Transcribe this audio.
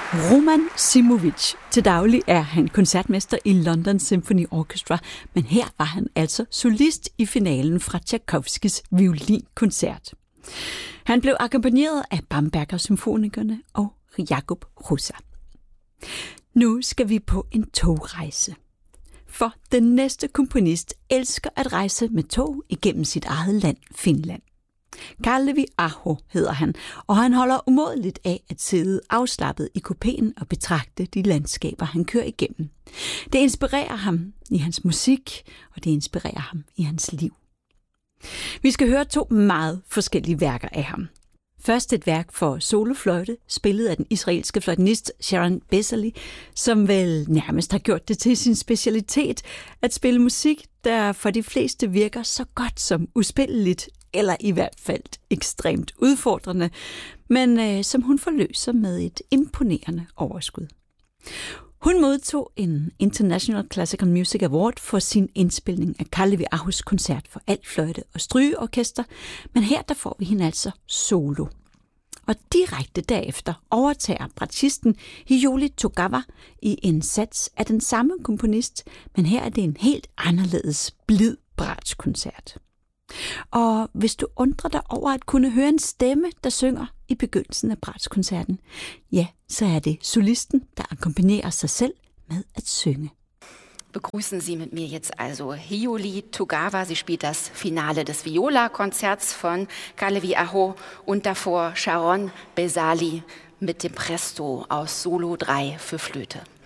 Roman Simovic. Til daglig er han koncertmester i London Symphony Orchestra, men her var han altså solist i finalen fra Tchaikovskys violinkoncert. Han blev akkompagneret af Bamberger Symfonikerne og Jakub Hrusa. Nu skal vi på en togrejse. For den næste komponist elsker at rejse med tog igennem sit eget land, Finland. Kalevi Aho hedder han, og han holder umådeligt af at sidde afslappet i kupéen og betragte de landskaber, han kører igennem. Det inspirerer ham i hans musik, og det inspirerer ham i hans liv. Vi skal høre 2 meget forskellige værker af ham. Først et værk for solofløjte, spillet af den israelske fløjtenist Sharon Bezali, som vel nærmest har gjort det til sin specialitet at spille musik, der for de fleste virker så godt som uspilleligt, eller i hvert fald ekstremt udfordrende, men som hun forløser med et imponerende overskud. Hun modtog en International Classical Music Award for sin indspilning af Kalevi Ahos koncert for altfløjte og strygeorkester, men her der får vi hende altså solo. Og direkte derefter overtager bratschisten Hiyoli Togawa i en sats af den samme komponist, men her er det en helt anderledes blid bratschkoncert. Og hvis du undrer dig over at kunne høre en stemme, der synger i begyndelsen af bratschkoncerten, ja, så er det solisten, der akkompagnerer sig selv med at synge. Begrüßen Sie mit mir jetzt also Hiyoli Togawa. Sie spielt das Finale des Viola-Konzerts von Kalevi Aho und davor Sharon Bezali mit dem Presto aus Solo 3 für Flöte.